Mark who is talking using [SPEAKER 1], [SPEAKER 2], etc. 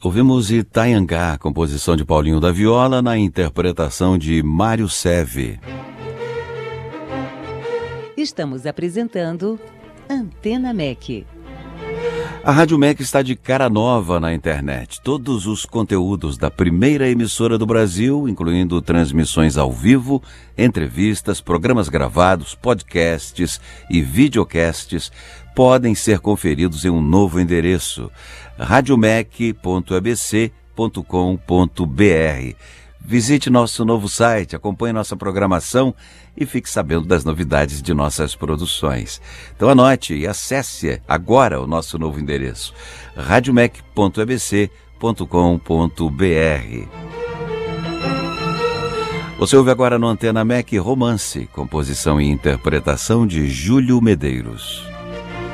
[SPEAKER 1] Ouvimos Itaiangá, composição de Paulinho da Viola, na interpretação de Mário Seve.
[SPEAKER 2] Estamos apresentando Antena MEC.
[SPEAKER 1] A Rádio MEC está de cara nova na internet. Todos os conteúdos da primeira emissora do Brasil, incluindo transmissões ao vivo, entrevistas, programas gravados, podcasts e videocasts, podem ser conferidos em um novo endereço, radiomec.abc.com.br. Visite nosso novo site, acompanhe nossa programação e fique sabendo das novidades de nossas produções. Então anote e acesse agora o nosso novo endereço, radiomec.abc.com.br. Você ouve agora no Antena MEC Romance, composição e interpretação de Júlio Medeiros.